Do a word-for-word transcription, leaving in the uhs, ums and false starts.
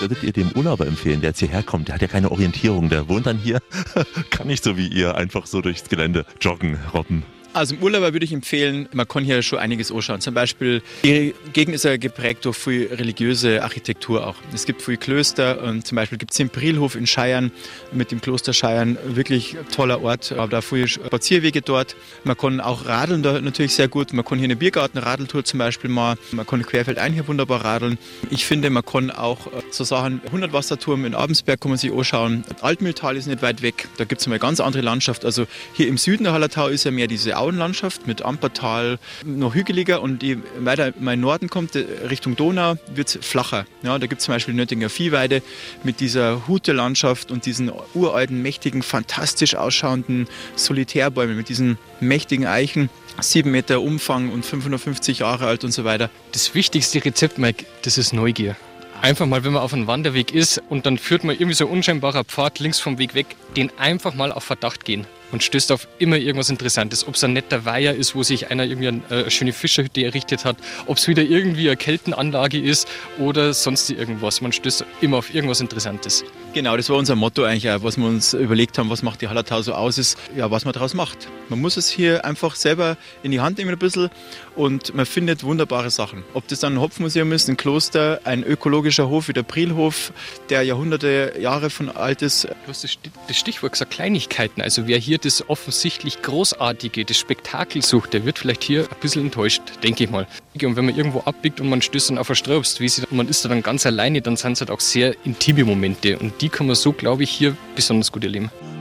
würdet ihr dem Urlauber empfehlen, der jetzt hierher kommt? Der hat ja keine Orientierung, der wohnt dann hier, kann nicht so wie ihr einfach so durchs Gelände joggen, robben. Also im Urlauber würde ich empfehlen, man kann hier schon einiges anschauen. Zum Beispiel, die Gegend ist ja geprägt durch viel religiöse Architektur auch. Es gibt viele Klöster und zum Beispiel gibt es den Prielhof in Scheiern mit dem Kloster Scheiern, wirklich toller Ort, aber da viele Spazierwege dort. Man kann auch radeln da natürlich sehr gut. Man kann hier eine Biergarten-Radeltour zum Beispiel machen. Man kann querfeldein hier wunderbar radeln. Ich finde, man kann auch so Sachen, hundert-Wasserturm in Abensberg kann man sich anschauen. Altmühltal ist nicht weit weg, da gibt es eine ganz andere Landschaft. Also hier im Süden der Hallertau ist ja mehr diese Auenlandschaft mit Ampertal, noch hügeliger, und je weiter man in Norden kommt, Richtung Donau, wird es flacher. Ja, da gibt es zum Beispiel Nöttinger Viehweide mit dieser Hute-Landschaft und diesen uralten, mächtigen, fantastisch ausschauenden Solitärbäumen mit diesen mächtigen Eichen. Sieben Meter Umfang und fünfhundertfünfzig Jahre alt und so weiter. Das wichtigste Rezept, Mike, das ist Neugier. Einfach mal, wenn man auf einem Wanderweg ist und dann führt man irgendwie so ein unscheinbarer Pfad links vom Weg weg, den einfach mal auf Verdacht gehen. Man stößt auf immer irgendwas Interessantes. Ob es ein netter Weiher ist, wo sich einer irgendwie eine, eine schöne Fischerhütte errichtet hat, ob es wieder irgendwie eine Keltenanlage ist oder sonst irgendwas. Man stößt immer auf irgendwas Interessantes. Genau, das war unser Motto eigentlich auch, was wir uns überlegt haben, was macht die Hallertau so aus, ist, ja, was man daraus macht. Man muss es hier einfach selber in die Hand nehmen ein bisschen und man findet wunderbare Sachen. Ob das dann ein Hopfmuseum ist, ein Kloster, ein ökologischer Hof wie der Prielhof, der Jahrhunderte Jahre von alt ist. Du hast das Stichwort gesagt, Kleinigkeiten. Also wer hier das offensichtlich Großartige, das Spektakel sucht, der wird vielleicht hier ein bisschen enttäuscht, denke ich mal. Und wenn man irgendwo abbiegt und man stößt dann auf eine Strauobstwiese und man ist da dann ganz alleine, dann sind es halt auch sehr intime Momente. Und die kann man so, glaube ich, hier besonders gut erleben.